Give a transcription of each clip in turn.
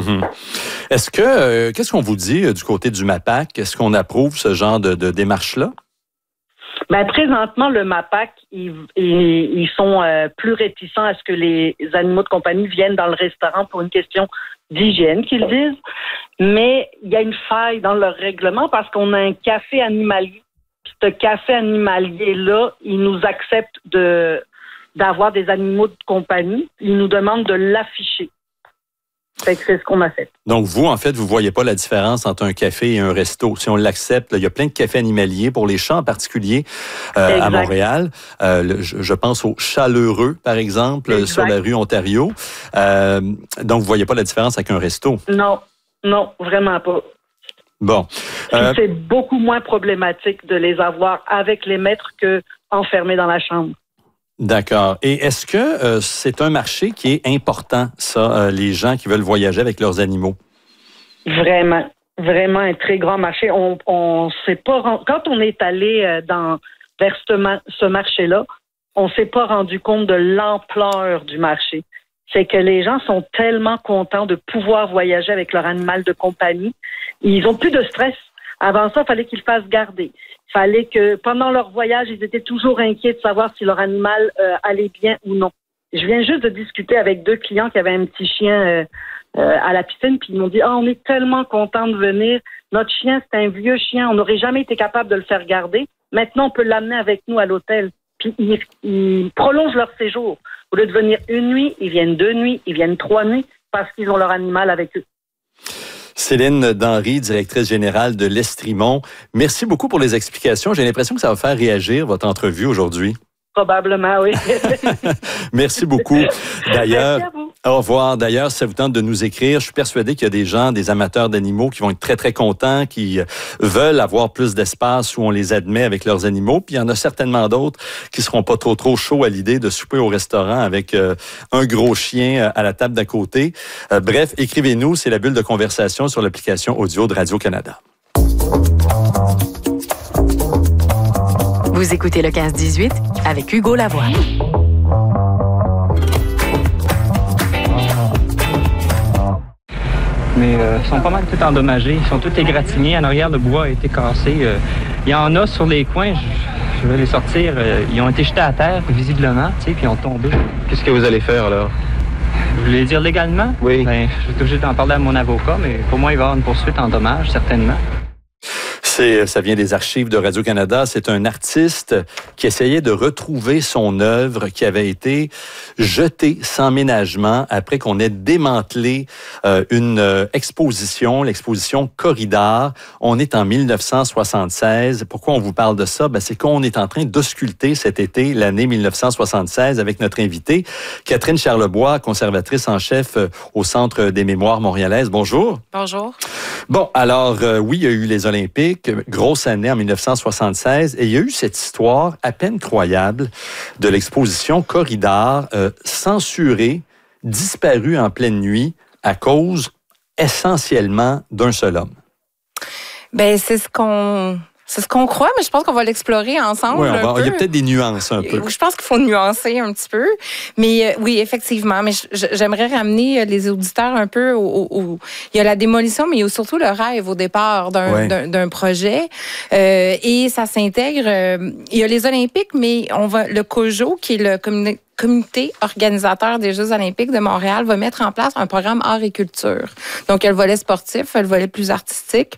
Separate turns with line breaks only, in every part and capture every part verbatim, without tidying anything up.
Mm-hmm. Est-ce que, euh, qu'est-ce qu'on vous dit euh, du côté du MAPAC? Est-ce qu'on approuve ce genre de, de démarche-là?
Ben, présentement, le MAPAC, ils, ils, ils sont euh, plus réticents à ce que les animaux de compagnie viennent dans le restaurant pour une question d'hygiène, qu'ils disent. Mais il y a une faille dans leur règlement parce qu'on a un café animalier. Ce café animalier-là, il nous accepte de d'avoir des animaux de compagnie. Il nous demande de l'afficher. Fait que c'est ce qu'on a fait.
Donc, vous, en fait, vous ne voyez pas la différence entre un café et un resto. Si on l'accepte, là, il y a plein de cafés animaliers pour les chats en particulier euh, à Montréal. Euh, le, je, je pense au Chaleureux, par exemple, exact. Sur la rue Ontario. Euh, donc, vous ne voyez pas la différence avec un resto?
Non, non, vraiment pas.
Bon. Euh,
c'est beaucoup moins problématique de les avoir avec les maîtres que enfermés dans la chambre.
D'accord. Et est-ce que euh, c'est un marché qui est important, ça, euh, les gens qui veulent voyager avec leurs animaux?
Vraiment, vraiment un très grand marché. On, on s'est pas quand on est allé dans vers ce, ce marché-là, on s'est pas rendu compte de l'ampleur du marché. C'est que les gens sont tellement contents de pouvoir voyager avec leur animal de compagnie. Ils ont plus de stress. Avant ça, il fallait qu'ils le fassent garder. Il fallait que, pendant leur voyage, ils étaient toujours inquiets de savoir si leur animal euh, allait bien ou non. Je viens juste de discuter avec deux clients qui avaient un petit chien euh, euh, à la piscine, puis ils m'ont dit « Ah, on est tellement contents de venir. Notre chien, c'est un vieux chien. On n'aurait jamais été capable de le faire garder. Maintenant, on peut l'amener avec nous à l'hôtel. » Puis ils, ils prolongent leur séjour. Au lieu de venir une nuit, ils viennent deux nuits, ils viennent trois nuits parce qu'ils ont leur animal avec eux.
Céline Denry, directrice générale de l'Estrimont. Merci beaucoup pour les explications. J'ai l'impression que ça va faire réagir votre entrevue aujourd'hui.
Probablement, oui.
Merci beaucoup. D'ailleurs,
merci à vous.
Au revoir. D'ailleurs, si ça vous tente de nous écrire, je suis persuadé qu'il y a des gens, des amateurs d'animaux qui vont être très, très contents, qui veulent avoir plus d'espace où on les admet avec leurs animaux. Puis il y en a certainement d'autres qui seront pas trop, trop chauds à l'idée de souper au restaurant avec euh, un gros chien à la table d'à côté. Euh, bref, écrivez-nous. C'est la bulle de conversation sur l'application audio de Radio-Canada.
Vous écoutez le quinze dix-huit avec Hugo Lavoie.
Mais euh, ils sont pas mal tout endommagés. Ils sont tous égratignés. En arrière, le bois a été cassé. Euh, il y en a sur les coins. Je, je vais les sortir. Euh, ils ont été jetés à terre, visiblement, tu sais, puis ils ont tombé.
Qu'est-ce que vous allez faire, alors?
Vous voulez dire légalement?
Oui.
Ben, je vais être obligé d'en parler à mon avocat, mais pour moi, il va y avoir une poursuite en dommages, certainement.
C'est, ça vient des archives de Radio-Canada. C'est un artiste qui essayait de retrouver son œuvre qui avait été jetée sans ménagement après qu'on ait démantelé euh, une euh, exposition, l'exposition Corridor. On est en mille neuf cent soixante-seize. Pourquoi on vous parle de ça? Ben, c'est qu'on est en train d'ausculter cet été l'année mille neuf cent soixante-seize avec notre invitée, Catherine Charlebois, conservatrice en chef euh, au Centre des mémoires montréalaises. Bonjour.
Bonjour.
Bon, alors, euh, oui, il y a eu les Olympiques. Grosse année en mille neuf cent soixante-seize, et il y a eu cette histoire à peine croyable de l'exposition Corridor euh, censurée, disparue en pleine nuit à cause essentiellement d'un seul homme.
Ben c'est ce qu'on c'est ce qu'on croit, mais je pense qu'on va l'explorer ensemble.
Oui, on
va,
un peu. Il y a peut-être des nuances un peu.
Je pense qu'il faut nuancer un petit peu, mais euh, oui, effectivement. Mais je, j'aimerais ramener les auditeurs un peu au, au, au. Il y a la démolition, mais il y a surtout le rêve au départ d'un, ouais. d'un, d'un projet, euh, et ça s'intègre. Euh, il y a les Olympiques, mais on va le COJO, qui est le comité comité organisateur des Jeux olympiques de Montréal, va mettre en place un programme art et culture. Donc, il y a le volet sportif, le volet plus artistique.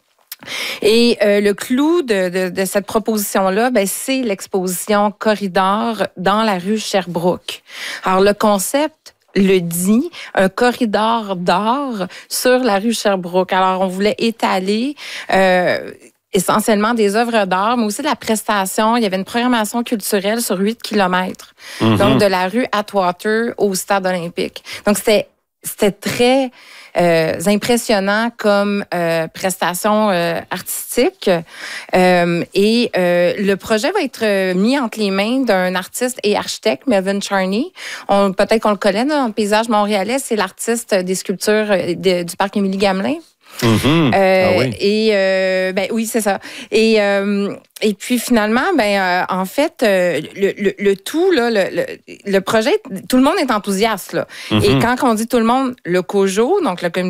Et euh, le clou de, de, de cette proposition-là, ben, c'est l'exposition Corridor dans la rue Sherbrooke. Alors, le concept le dit, un corridor d'art sur la rue Sherbrooke. Alors, on voulait étaler euh, essentiellement des œuvres d'art, mais aussi de la prestation. Il y avait une programmation culturelle sur huit kilomètres. Mm-hmm. Donc, de la rue Atwater au stade olympique. Donc, c'était, c'était très euh, impressionnant comme euh, prestation euh, artistique. Euh, et euh, le projet va être mis entre les mains d'un artiste et architecte, Melvin Charney. On, peut-être qu'on le connaît dans le paysage montréalais. C'est l'artiste des sculptures de, du parc Émilie-Gamelin.
Mm-hmm.
Euh,
ah oui.
Et euh, ben oui, c'est ça. Et euh, et puis finalement, ben euh, en fait, euh, le, le, le tout là, le, le, le projet, tout le monde est enthousiaste là. Mm-hmm. Et quand on dit tout le monde, le COJO, donc le comité